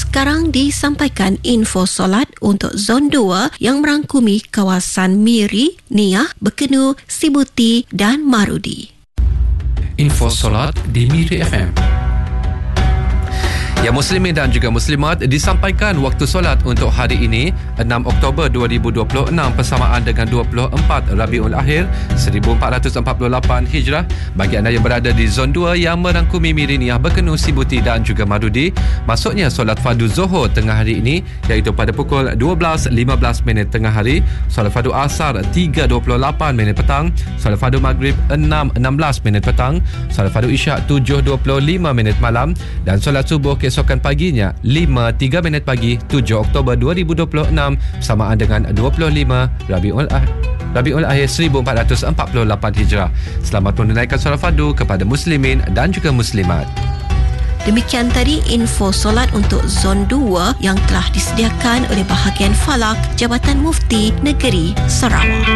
Sekarang disampaikan info solat untuk Zon 2 yang merangkumi kawasan Miri, Niah, Bekenu, Sibuti dan Marudi. Info solat di Miri FM. Ya, muslimin dan juga muslimat, disampaikan waktu solat untuk hari ini 6 Oktober 2026 persamaan dengan 24 Rabiul Akhir 1448 Hijrah bagi anda yang berada di Zon 2 yang merangkumi Miri, Niah, Bekenu, Sibuti dan juga Marudi. Masuknya solat fardu Zuhur tengah hari ini iaitu pada pukul 12.15 tengah hari, solat fardu Asar 3.28 petang, solat fardu Maghrib 6.16 petang, solat fardu Isyak 7.25 malam dan solat subuh keesokan paginya 5.3 pagi 7 Oktober 2026 bersamaan dengan 25 Rabiul Akhir 1448 Hijrah. Selamat menunaikan solat fardu kepada muslimin dan juga muslimat. Demikian tadi info solat untuk Zon 2 yang telah disediakan oleh bahagian Falak Jabatan Mufti Negeri Sarawak.